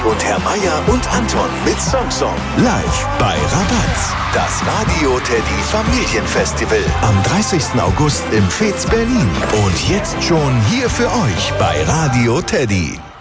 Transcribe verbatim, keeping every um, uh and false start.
und Herr Meier und Anton mit Song-Song. Live bei Rabatz. Das Radio Teddy Familienfestival. Am dreißigsten August im Fez Berlin. Und jetzt schon hier für euch bei Radio Teddy.